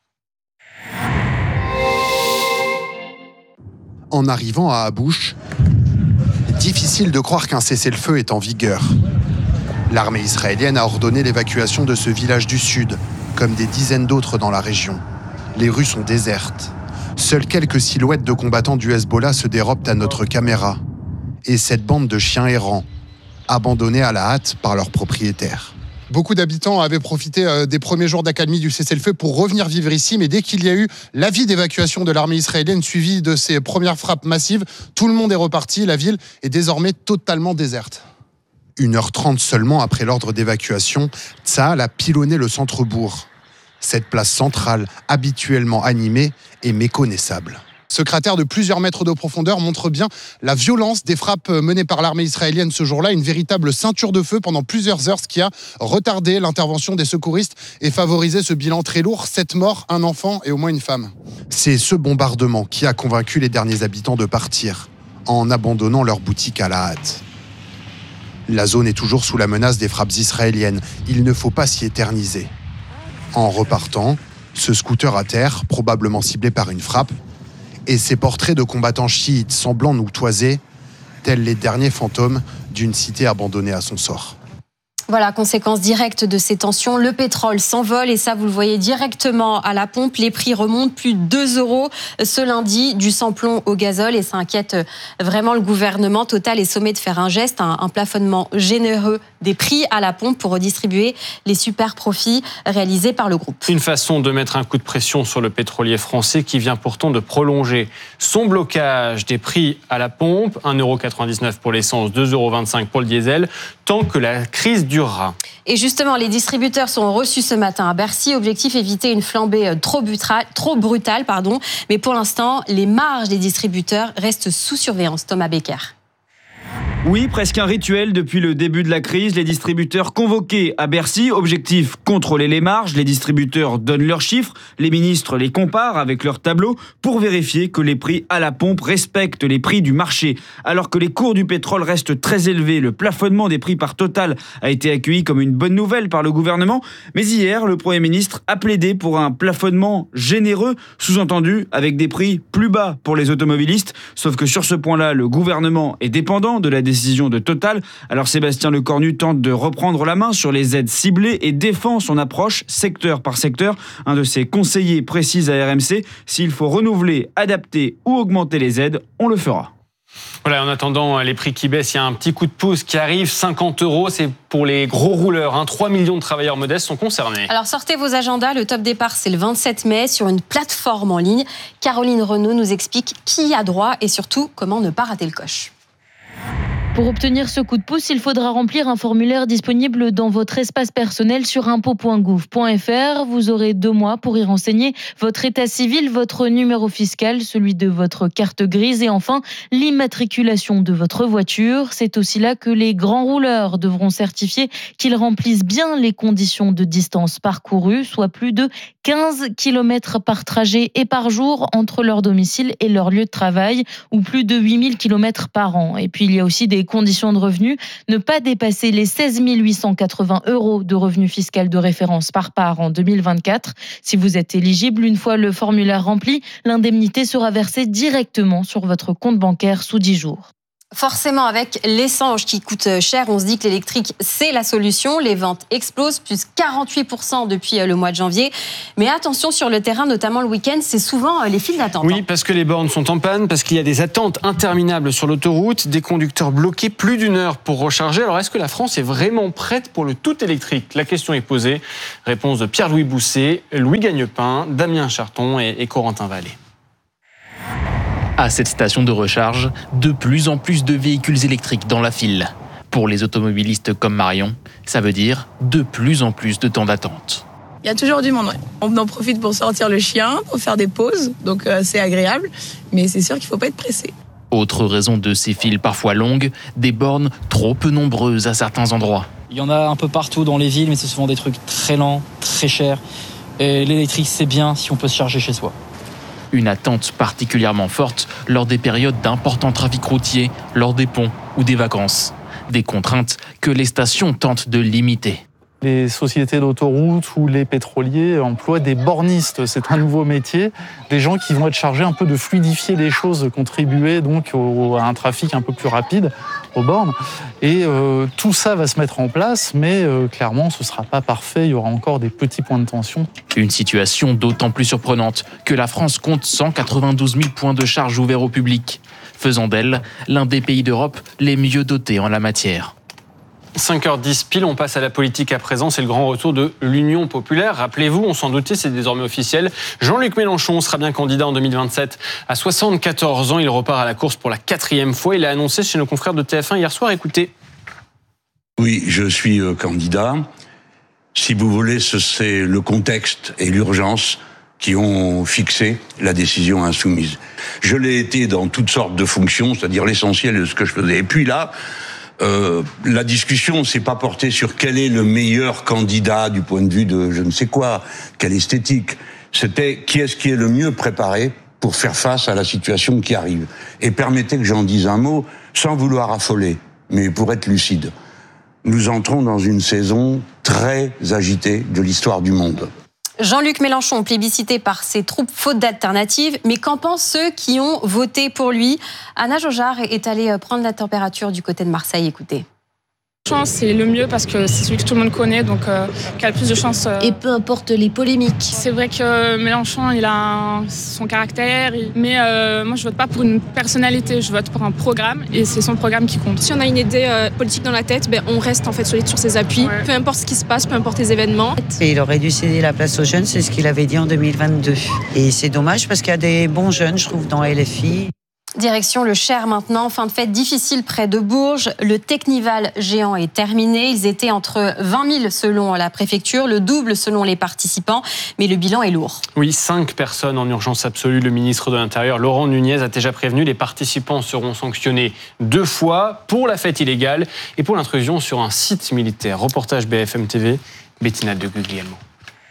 En arrivant à Abouch, difficile de croire qu'un cessez-le-feu est en vigueur. L'armée israélienne a ordonné l'évacuation de ce village du sud, comme des dizaines d'autres dans la région. Les rues sont désertes. Seules quelques silhouettes de combattants du Hezbollah se dérobent à notre caméra. Et cette bande de chiens errants, abandonnés à la hâte par leurs propriétaires. Beaucoup d'habitants avaient profité des premiers jours d'accalmie du cessez-le-feu pour revenir vivre ici, mais dès qu'il y a eu l'avis d'évacuation de l'armée israélienne suivi de ces premières frappes massives, tout le monde est reparti, la ville est désormais totalement déserte. une heure trente seulement après l'ordre d'évacuation, Tsahal a pilonné le centre-bourg. Cette place centrale, habituellement animée, est méconnaissable. Ce cratère de plusieurs mètres de profondeur montre bien la violence des frappes menées par l'armée israélienne ce jour-là. Une véritable ceinture de feu pendant plusieurs heures, ce qui a retardé l'intervention des secouristes et favorisé ce bilan très lourd. Sept morts, un enfant et au moins une femme. C'est ce bombardement qui a convaincu les derniers habitants de partir, en abandonnant leur boutique à la hâte. La zone est toujours sous la menace des frappes israéliennes. Il ne faut pas s'y éterniser. En repartant, ce scooter à terre, probablement ciblé par une frappe, et ces portraits de combattants chiites semblant nous toiser, tels les derniers fantômes d'une cité abandonnée à son sort. Voilà, conséquence directe de ces tensions, le pétrole s'envole et ça, vous le voyez directement à la pompe. Les prix remontent plus de deux euros ce lundi du sans-plomb au gazole et ça inquiète vraiment le gouvernement. Total est sommé de faire un geste, un, un plafonnement généreux des prix à la pompe pour redistribuer les super profits réalisés par le groupe. Une façon de mettre un coup de pression sur le pétrolier français qui vient pourtant de prolonger son blocage des prix à la pompe, un euro quatre-vingt-dix-neuf pour l'essence, deux euros vingt-cinq pour le diesel, tant que la crise durera. Et justement, les distributeurs sont reçus ce matin à Bercy. Objectif, éviter une flambée trop, butra- trop brutale. Pardon. Mais pour l'instant, les marges des distributeurs restent sous surveillance. Thomas Becker. Oui, presque un rituel depuis le début de la crise. Les distributeurs convoqués à Bercy. Objectif, contrôler les marges. Les distributeurs donnent leurs chiffres. Les ministres les comparent avec leurs tableaux pour vérifier que les prix à la pompe respectent les prix du marché. Alors que les cours du pétrole restent très élevés, le plafonnement des prix par Total a été accueilli comme une bonne nouvelle par le gouvernement. Mais hier, le Premier ministre a plaidé pour un plafonnement généreux, sous-entendu avec des prix plus bas pour les automobilistes. Sauf que sur ce point-là, le gouvernement est dépendant de la décision de Total. Alors Sébastien Lecornu tente de reprendre la main sur les aides ciblées et défend son approche secteur par secteur. Un de ses conseillers précise à R M C, s'il faut renouveler, adapter ou augmenter les aides, on le fera. Voilà, en attendant les prix qui baissent, il y a un petit coup de pouce qui arrive, cinquante euros, c'est pour les gros rouleurs. Hein. trois millions de travailleurs modestes sont concernés. Alors sortez vos agendas, le top départ c'est le vingt-sept mai sur une plateforme en ligne. Caroline Renaud nous explique qui y a droit et surtout comment ne pas rater le coche. Pour obtenir ce coup de pouce, il faudra remplir un formulaire disponible dans votre espace personnel sur impôts point gouv point f r. Vous aurez deux mois pour y renseigner votre état civil, votre numéro fiscal, celui de votre carte grise et enfin l'immatriculation de votre voiture. C'est aussi là que les grands rouleurs devront certifier qu'ils remplissent bien les conditions de distance parcourue, soit plus de quinze kilomètres par trajet et par jour entre leur domicile et leur lieu de travail, ou plus de huit mille kilomètres par an. Et puis il y a aussi des conditions de revenus, ne pas dépasser les seize mille huit cent quatre-vingts euros de revenu fiscal de référence par part en deux mille vingt-quatre. Si vous êtes éligible, une fois le formulaire rempli, l'indemnité sera versée directement sur votre compte bancaire sous dix jours. Forcément, avec l'essence qui coûte cher, on se dit que l'électrique, c'est la solution. Les ventes explosent, plus quarante-huit pour cent depuis le mois de janvier. Mais attention, sur le terrain, notamment le week-end, c'est souvent les files d'attente. Oui, parce que les bornes sont en panne, parce qu'il y a des attentes interminables sur l'autoroute, des conducteurs bloqués plus d'une heure pour recharger. Alors, est-ce que la France est vraiment prête pour le tout électrique ? La question est posée. Réponse de Pierre-Louis Bousset, Louis Gagnepin, Damien Charton et, et Corentin Vallée. À cette station de recharge, de plus en plus de véhicules électriques dans la file. Pour les automobilistes comme Marion, ça veut dire de plus en plus de temps d'attente. Il y a toujours du monde, ouais. On en profite pour sortir le chien, pour faire des pauses, donc euh, c'est agréable, mais c'est sûr qu'il ne faut pas être pressé. Autre raison de ces files parfois longues, des bornes trop peu nombreuses à certains endroits. Il y en a un peu partout dans les villes, mais c'est souvent des trucs très lents, très chers. Et l'électrique, c'est bien si on peut se charger chez soi. Une attente particulièrement forte lors des périodes d'importants trafics routiers, lors des ponts ou des vacances. Des contraintes que les stations tentent de limiter. Les sociétés d'autoroutes ou les pétroliers emploient des bornistes. C'est un nouveau métier. Des gens qui vont être chargés un peu de fluidifier les choses, de contribuer donc au, à un trafic un peu plus rapide aux bornes. Et euh, tout ça va se mettre en place, mais euh, clairement, ce ne sera pas parfait. Il y aura encore des petits points de tension. Une situation d'autant plus surprenante que la France compte cent quatre-vingt-douze mille points de charge ouverts au public, faisant d'elle l'un des pays d'Europe les mieux dotés en la matière. cinq heures dix pile, on passe à la politique à présent. C'est le grand retour de l'Union populaire. Rappelez-vous, on s'en doutait, c'est désormais officiel. Jean-Luc Mélenchon sera bien candidat en deux mille vingt-sept. À soixante-quatorze ans, il repart à la course pour la quatrième fois. Il a annoncé chez nos confrères de T F un hier soir. Écoutez. Oui, je suis candidat. Si vous voulez, c'est le contexte et l'urgence qui ont fixé la décision insoumise. Je l'ai été dans toutes sortes de fonctions, c'est-à-dire l'essentiel de ce que je faisais. Et puis là, euh, la discussion s'est pas portée sur quel est le meilleur candidat du point de vue de je ne sais quoi, quelle esthétique. C'était qui est-ce qui est le mieux préparé pour faire face à la situation qui arrive. Et permettez que j'en dise un mot, sans vouloir affoler, mais pour être lucide. Nous entrons dans une saison très agitée de l'histoire du monde. Jean-Luc Mélenchon, plébiscité par ses troupes faute d'alternative, mais qu'en pensent ceux qui ont voté pour lui? Anna Jaujard est allée prendre la température du côté de Marseille, écoutez. C'est le mieux parce que c'est celui que tout le monde connaît, donc euh, qui a le plus de chances. Euh... Et peu importe les polémiques. C'est vrai que Mélenchon, il a un, son caractère, mais euh, moi je vote pas pour une personnalité, je vote pour un programme et c'est son programme qui compte. Si on a une idée euh, politique dans la tête, ben, on reste en fait solide sur ses appuis, ouais. Peu importe ce qui se passe, peu importe les événements. Et il aurait dû céder la place aux jeunes, c'est ce qu'il avait dit en deux mille vingt-deux. Et c'est dommage parce qu'il y a des bons jeunes, je trouve, dans L F I. Direction le Cher maintenant, fin de fête difficile près de Bourges. Le Technival géant est terminé. Ils étaient entre vingt mille selon la préfecture, le double selon les participants, mais le bilan est lourd. Oui, cinq personnes en urgence absolue. Le ministre de l'Intérieur, Laurent Nunez, a déjà prévenu. Les participants seront sanctionnés deux fois pour la fête illégale et pour l'intrusion sur un site militaire. Reportage B F M T V, Bettina de Guglielmo.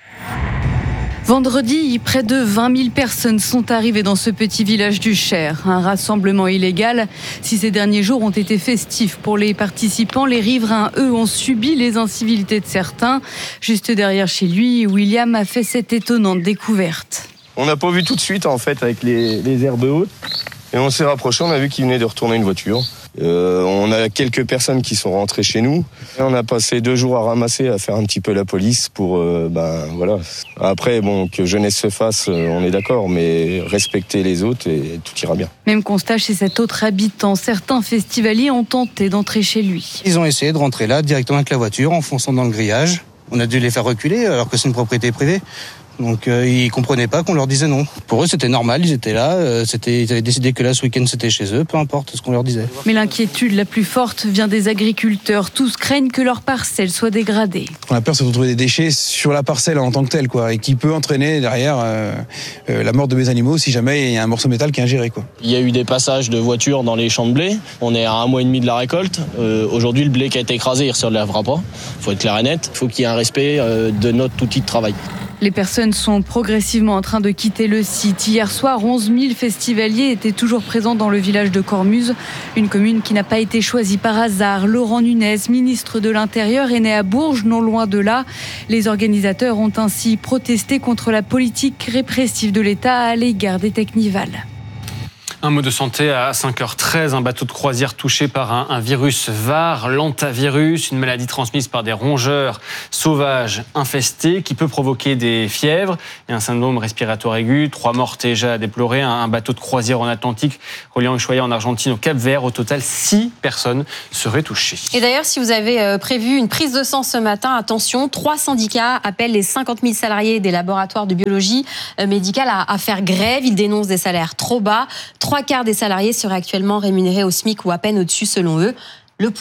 Vendredi, près de vingt mille personnes sont arrivées dans ce petit village du Cher. Un rassemblement illégal. Si ces derniers jours ont été festifs pour les participants, les riverains, eux, ont subi les incivilités de certains. Juste derrière chez lui, William a fait cette étonnante découverte. On n'a pas vu tout de suite, en fait, avec les, les herbes hautes. Et on s'est rapproché, on a vu qu'il venait de retourner une voiture. Euh, on a quelques personnes qui sont rentrées chez nous. Et on a passé deux jours à ramasser, à faire un petit peu la police pour, euh, ben voilà. Après, bon, que jeunesse se fasse, on est d'accord, mais respecter les autres et tout ira bien. Même constat chez cet autre habitant. Certains festivaliers ont tenté d'entrer chez lui. Ils ont essayé de rentrer là directement avec la voiture, en fonçant dans le grillage. On a dû les faire reculer alors que c'est une propriété privée. Donc euh, ils comprenaient pas qu'on leur disait non. Pour eux c'était normal, ils étaient là, euh, c'était, ils avaient décidé que là ce week-end c'était chez eux, peu importe ce qu'on leur disait. Mais l'inquiétude la plus forte vient des agriculteurs. Tous craignent que leur parcelle soit dégradée. On a peur c'est de retrouver des déchets sur la parcelle en tant que telle, quoi, et qui peut entraîner derrière euh, euh, la mort de mes animaux si jamais il y a un morceau de métal qui est ingéré, quoi. Il y a eu des passages de voitures dans les champs de blé. On est à un mois et demi de la récolte. Euh, aujourd'hui le blé qui a été écrasé il ne se relèvera pas. Il faut être clair et net. Il faut qu'il y ait un respect euh, de notre outil de travail. Les personnes sont progressivement en train de quitter le site. Hier soir, onze mille festivaliers étaient toujours présents dans le village de Cormuz, une commune qui n'a pas été choisie par hasard. Laurent Nunez, ministre de l'Intérieur, est né à Bourges, non loin de là. Les organisateurs ont ainsi protesté contre la politique répressive de l'État à l'égard des Technival. Un mot de santé à cinq heures treize, un bateau de croisière touché par un, un virus V A R, l'hantavirus, une maladie transmise par des rongeurs sauvages infestés qui peut provoquer des fièvres et un syndrome respiratoire aigu. Trois morts déjà à déplorer, un, un bateau de croisière en Atlantique reliant Ushuaia en Argentine au Cap-Vert. Au total, six personnes seraient touchées. Et d'ailleurs, si vous avez prévu une prise de sang ce matin, attention, trois syndicats appellent les cinquante mille salariés des laboratoires de biologie médicale à, à faire grève. Ils dénoncent des salaires trop bas. Trois quarts des salariés seraient actuellement rémunérés au SMIC ou à peine au-dessus selon eux.